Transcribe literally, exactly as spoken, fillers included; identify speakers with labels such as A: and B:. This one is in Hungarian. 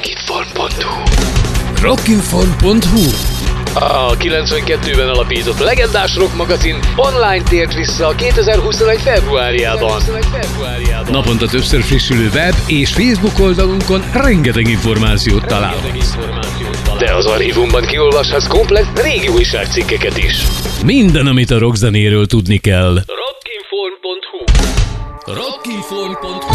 A: rockinform pont hu
B: rockinform pont hu
A: A kilencvenkettőben alapított legendás rock magazin online tért vissza kétezer-huszonegy februárjában.
B: Naponta többször frissülő web és Facebook oldalunkon rengeteg információt találhatsz.
A: De az archívumban kiolvashatsz komplett régi újságcikkeket is.
B: Minden, amit a rockzenéről tudni kell.
A: rockinform pont hu
B: rockinform pont hu